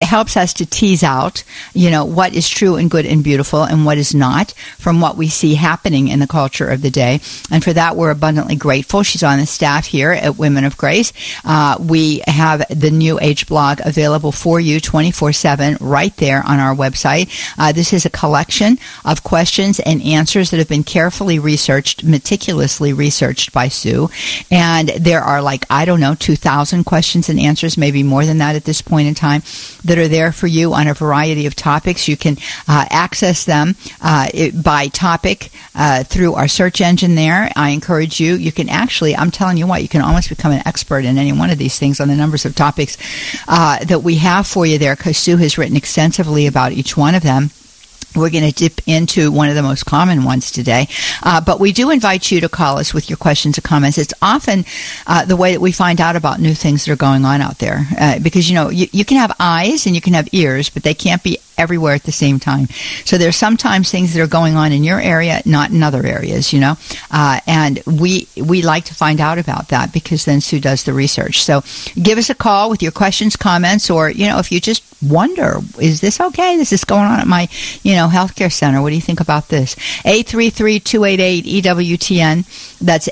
helps us to tease out, what is true and good and beautiful and what is not from what we see happening in the culture of the day. And for that, we're abundantly grateful. She's on the staff here at Women of Grace. We have the New Age blog available for you 24/7 right there on our website. This is a collection of questions and answers that have been carefully researched, meticulously researched by Sue. And there are 2,000 questions and answers, maybe more than that at this point in time, that are there for you on a variety of topics. You can access them by topic through our search engine there. I encourage you. You can actually, I'm telling you what, you can almost become an expert in any one of these things on the numbers of topics that we have for you there, because Sue has written extensively about each one of them. We're going to dip into one of the most common ones today. But we do invite you to call us with your questions or comments. It's often the way that we find out about new things that are going on out there. Because, you can have eyes and you can have ears, but they can't be everywhere at the same time. So there's sometimes things that are going on in your area, not in other areas, and we like to find out about that, because then Sue does the research. So give us a call with your questions, comments, or, if you just wonder, is this okay? This is going on at my, healthcare center. What do you think about this? 833-288-EWTN. That's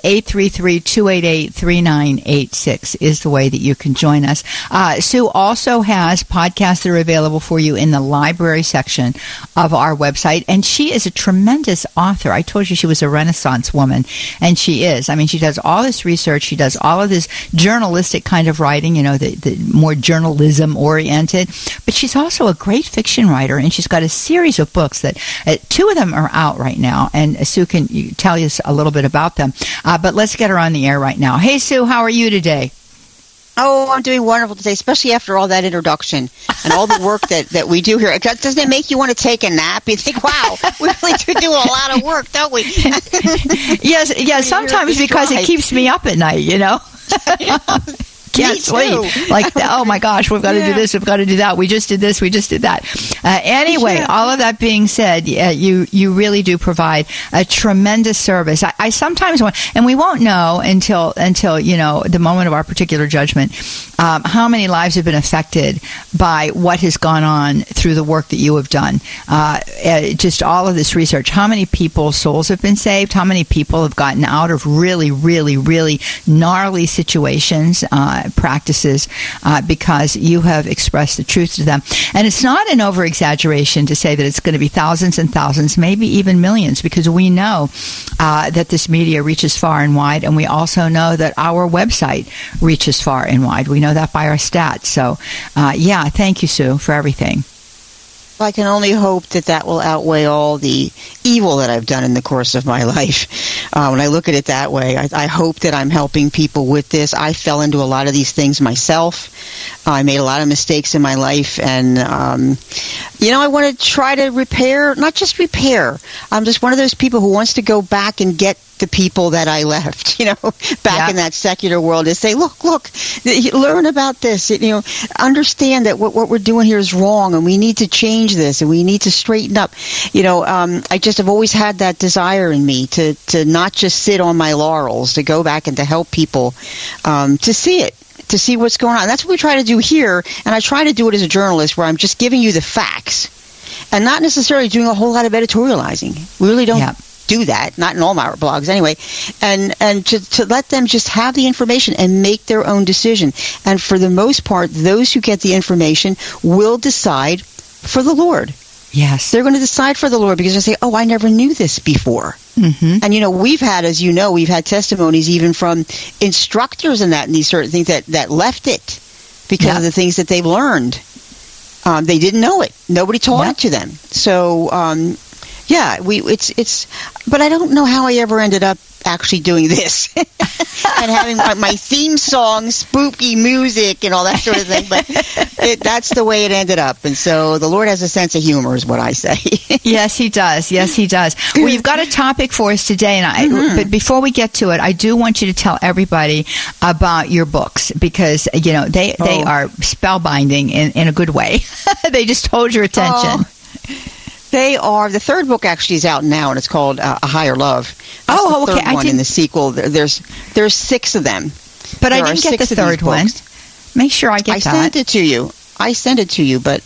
833-288-3986 is the way that you can join us. Sue also has podcasts that are available for you in the library section of our website, and she is a tremendous author. I told you she was a Renaissance woman, and she is. I mean, she does all this research. She does all of this journalistic kind of writing, the more journalism-oriented, but she's also a great fiction writer, and she's got a series of books that 2 of them are out right now, and Sue can tell us a little bit about them. But let's get her on the air right now. Hey, Sue, how are you today? Oh, I'm doing wonderful today, especially after all that introduction and all the work that we do here. Doesn't it make you want to take a nap? You think, wow, we really do a lot of work, don't we? Yes, sometimes because it keeps me up at night, Can't sleep. Oh my gosh, we've got to do this, we've got to do that. We just did this, we just did that. Anyway, all of that being said, you really do provide a tremendous service. I sometimes want, and we won't know until the moment of our particular judgment, how many lives have been affected by what has gone on through the work that you have done. Just all of this research. How many people's souls have been saved? How many people have gotten out of really, really, really gnarly situations, practices, because you have expressed the truth to them. And it's not an over-exaggeration to say that it's going to be thousands and thousands, maybe even millions, because we know that this media reaches far and wide, and we also know that our website reaches far and wide. We know that by our stats. So, thank you, Sue, for everything. Well, I can only hope that will outweigh all the evil that I've done in the course of my life. When I look at it that way, I hope that I'm helping people with this. I fell into a lot of these things myself. I made a lot of mistakes in my life, and, I want to try to repair, not just repair. I'm just one of those people who wants to go back and get the people that I left, back in that secular world, and say, look, learn about this, understand that what we're doing here is wrong, and we need to change this, and we need to straighten up. I just have always had that desire in me to not just sit on my laurels, to go back and to help people, to see it, to see what's going on. That's what we try to do here, and I try to do it as a journalist, where I'm just giving you the facts and not necessarily doing a whole lot of editorializing. We really don't do that, not in all my blogs anyway, and to let them just have the information and make their own decision. And for the most part, those who get the information will decide for the Lord. Yes. They're going to decide for the Lord, because they say, oh, I never knew this before. Mm-hmm. And, we've had testimonies even from instructors in these certain things that left it because of the things that they've learned. They didn't know it. Nobody taught it to them. So, but I don't know how I ever ended up actually doing this and having my theme song, spooky music, and all that sort of thing. But that's the way it ended up. And so the Lord has a sense of humor, is what I say. Yes, He does. Yes, He does. Well, you've got a topic for us today, and but before we get to it, I do want you to tell everybody about your books, because they are spellbinding in a good way. They just hold your attention. They are. The third book actually is out now, and it's called A Higher Love. That's the third one in the sequel. There's 6 of them. But I didn't get the third one. Make sure I get that. I sent it to you, but